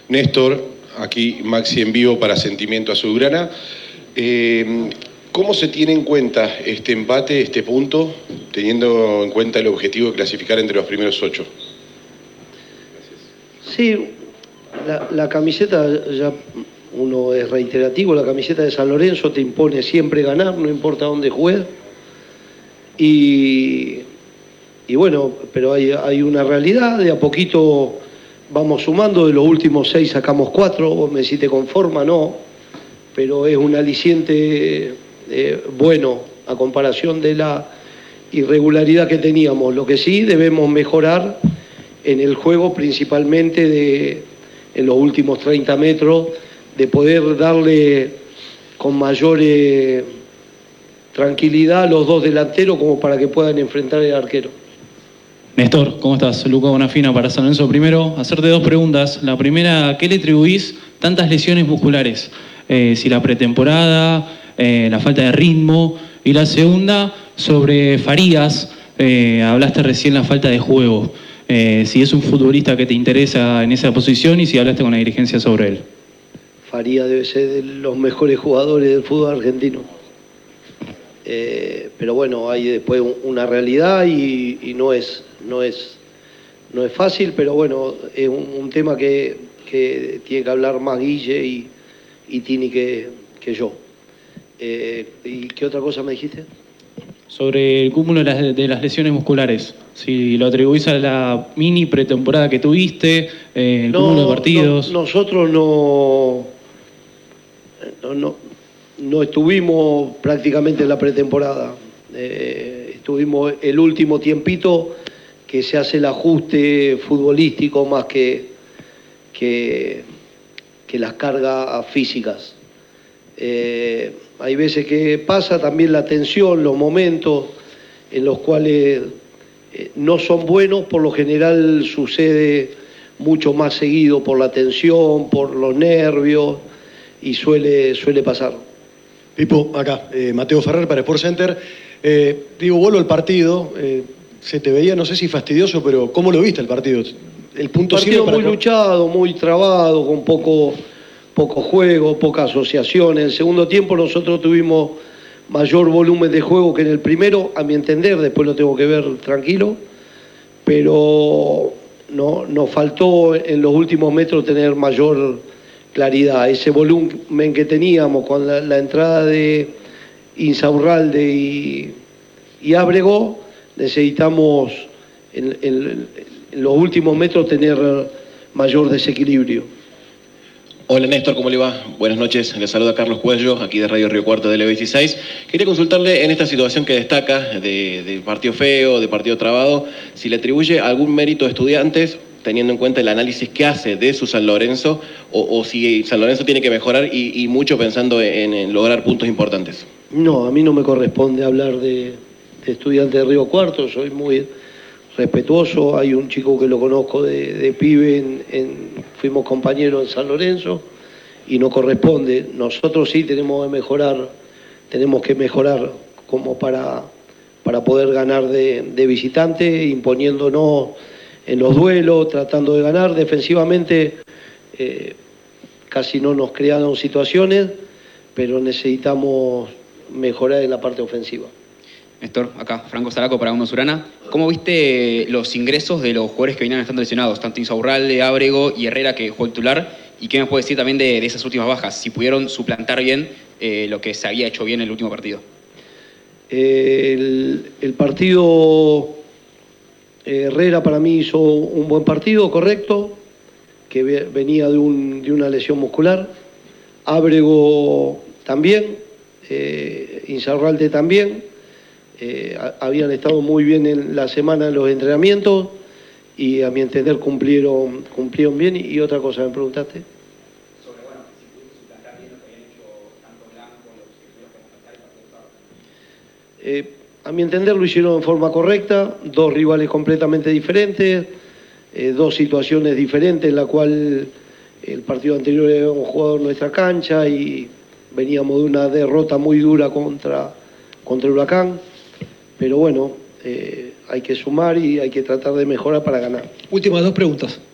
Néstor, aquí Maxi en vivo para Sentimiento Azulgrana. ¿Cómo se tiene en cuenta este empate, este punto, teniendo en cuenta el objetivo de clasificar entre los primeros 8? Sí, la camiseta, ya uno es reiterativo, la camiseta de San Lorenzo te impone siempre ganar, no importa dónde juegues. Y bueno, pero hay una realidad, de a poquito vamos sumando, de los últimos 6 sacamos 4, vos me decís te conforma, no, pero es un aliciente bueno a comparación de la irregularidad que teníamos. Lo que sí debemos mejorar en el juego, principalmente en los últimos 30 metros, de poder darle con mayor tranquilidad a los dos delanteros como para que puedan enfrentar al arquero. Néstor, ¿cómo estás? Luca Bonafina para San Lorenzo. Primero, hacerte 2 preguntas. La primera, ¿a qué le atribuís tantas lesiones musculares? Si la pretemporada, la falta de ritmo. Y la segunda, sobre Farías, hablaste recién la falta de juego. Si es un futbolista que te interesa en esa posición y si hablaste con la dirigencia sobre él. Farías debe ser de los mejores jugadores del fútbol argentino. Pero bueno, hay después una realidad y no es fácil, pero bueno, es un tema que tiene que hablar más Guille y Tini que yo. ¿Y qué otra cosa me dijiste? Sobre el cúmulo de las lesiones musculares, si lo atribuís a la mini pretemporada que tuviste, el cúmulo de partidos. Nosotros no estuvimos prácticamente en la pretemporada. Estuvimos el último tiempito que se hace el ajuste futbolístico más que las cargas físicas. Hay veces que pasa también la tensión, los momentos en los cuales no son buenos, por lo general sucede mucho más seguido por la tensión, por los nervios, y suele pasar. Pipo, acá, Mateo Ferrer para Sport Center. Vuelvo al partido, se te veía, no sé si fastidioso, pero ¿cómo lo viste el partido? El punto partido muy luchado, muy trabado, con poco juego, poca asociación. En el segundo tiempo nosotros tuvimos mayor volumen de juego que en el primero, a mi entender, después lo tengo que ver tranquilo, pero nos faltó en los últimos metros tener mayor claridad. Ese volumen que teníamos con la entrada de Insaurralde y Ábrego, necesitamos en los últimos metros tener mayor desequilibrio. Hola Néstor, ¿cómo le va? Buenas noches, le saluda Carlos Cuello, aquí de Radio Río Cuarto de L26. Quería consultarle en esta situación que destaca de partido feo, de partido trabado, si le atribuye algún mérito a Estudiantes, teniendo en cuenta el análisis que hace de su San Lorenzo, o si San Lorenzo tiene que mejorar y mucho pensando en lograr puntos importantes. No, a mí no me corresponde hablar de Estudiantes de Río Cuarto, soy muy respetuoso. Hay un chico que lo conozco de pibe, fuimos compañeros en San Lorenzo y no corresponde. Nosotros sí tenemos que mejorar como para poder ganar de visitante, imponiéndonos en los duelos, tratando de ganar. Defensivamente casi no nos crearon situaciones, pero necesitamos mejorar en la parte ofensiva. Néstor, acá, Franco Zaraco para Onda Surana. ¿Cómo viste los ingresos de los jugadores que venían estando lesionados? Tanto Insaurralde, Ábrego y Herrera, que jugó titular. ¿Y qué me puede decir también de esas últimas bajas? Si pudieron suplantar bien lo que se había hecho bien en el último partido. El partido, Herrera para mí hizo un buen partido, correcto, que venía de una lesión muscular. Ábrego también, Insaurralde también. Habían estado muy bien en la semana en los entrenamientos y a mi entender cumplieron bien. Y otra cosa me preguntaste. Sobre, si pudiste suplantar bien lo que habían hecho tanto Blanco, los que tuvieron que pasar el partido. A mi entender lo hicieron en forma correcta, 2 rivales completamente diferentes, 2 situaciones diferentes, en la cual el partido anterior habíamos jugado en nuestra cancha y veníamos de una derrota muy dura contra Huracán. Pero bueno, hay que sumar y hay que tratar de mejorar para ganar. Últimas 2 preguntas.